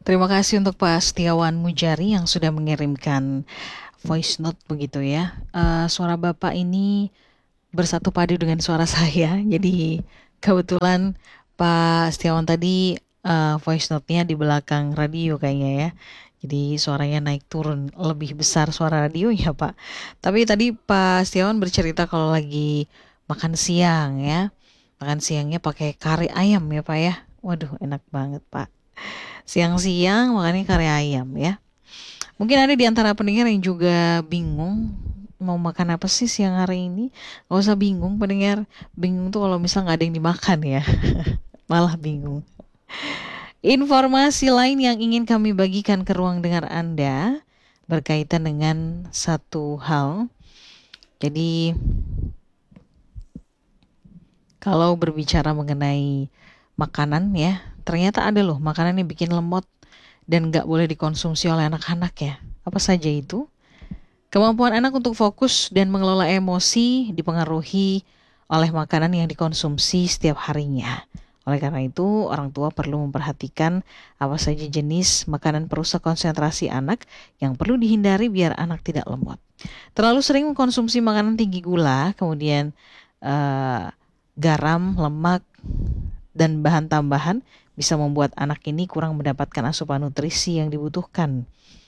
Terima kasih untuk Pak Setiawan Mujari yang sudah mengirimkan voice note begitu ya. Suara Bapak ini bersatu padu dengan suara saya. Jadi kebetulan Pak Setiawan tadi voice note-nya di belakang radio kayaknya ya. Jadi suaranya naik turun lebih besar suara radio ya Pak. Tapi tadi Pak Setiawan bercerita kalau lagi makan siang ya. Makan siangnya pakai kari ayam ya Pak ya. Waduh enak banget Pak. Siang-siang makannya kari ayam ya. Mungkin ada di antara pendengar yang juga bingung mau makan apa sih siang hari ini. Gak usah bingung pendengar. Bingung tuh kalau misal nggak ada yang dimakan ya. Malah bingung. Informasi lain yang ingin kami bagikan ke ruang dengar Anda berkaitan dengan satu hal. Jadi kalau berbicara mengenai makanan ya, ternyata ada loh makanan yang bikin lemot dan nggak boleh dikonsumsi oleh anak-anak ya. Apa saja itu? Kemampuan anak untuk fokus dan mengelola emosi dipengaruhi oleh makanan yang dikonsumsi setiap harinya. Oleh karena itu, orang tua perlu memperhatikan apa saja jenis makanan perusak konsentrasi anak yang perlu dihindari biar anak tidak lemot. Terlalu sering mengkonsumsi makanan tinggi gula, kemudian eh, garam, lemak, dan bahan tambahan bisa membuat anak ini kurang mendapatkan asupan nutrisi yang dibutuhkan.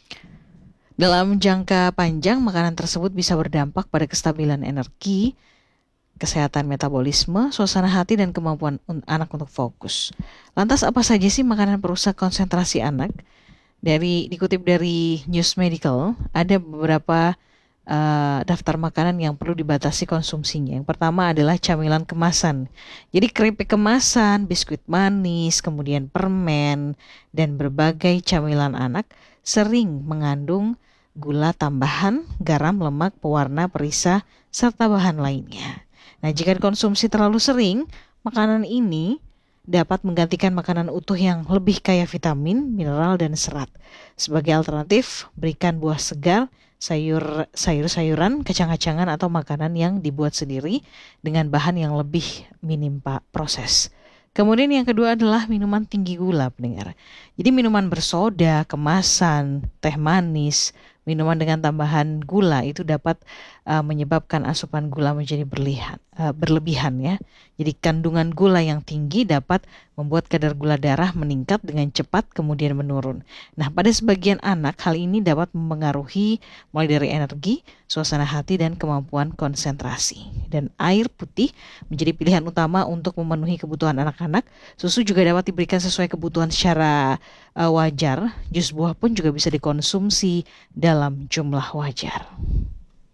Dalam jangka panjang, makanan tersebut bisa berdampak pada kestabilan energi, kesehatan metabolisme, suasana hati, dan kemampuan anak untuk fokus. Lantas apa saja sih makanan perusak konsentrasi anak? Dikutip dari News Medical, ada beberapa daftar makanan yang perlu dibatasi konsumsinya. Yang pertama adalah camilan kemasan. Jadi keripik kemasan, biskuit manis, kemudian permen, dan berbagai camilan anak sering mengandung gula tambahan, garam, lemak, pewarna, perisa, serta bahan lainnya. Nah, jika dikonsumsi terlalu sering, makanan ini dapat menggantikan makanan utuh yang lebih kaya vitamin, mineral, dan serat. Sebagai alternatif, berikan buah segar, sayur-sayuran, kacang-kacangan, atau makanan yang dibuat sendiri dengan bahan yang lebih minim proses. Kemudian yang kedua adalah minuman tinggi gula, pendengar. Jadi minuman bersoda, kemasan, teh manis, minuman dengan tambahan gula itu dapat menyebabkan asupan gula menjadi berlebihan ya. Jadi kandungan gula yang tinggi dapat membuat kadar gula darah meningkat dengan cepat kemudian menurun. Nah, pada sebagian anak hal ini dapat mempengaruhi mulai dari energi, suasana hati, dan kemampuan konsentrasi. Dan air putih menjadi pilihan utama untuk memenuhi kebutuhan anak-anak. Susu juga dapat diberikan sesuai kebutuhan secara wajar. Jus buah pun juga bisa dikonsumsi dalam jumlah wajar.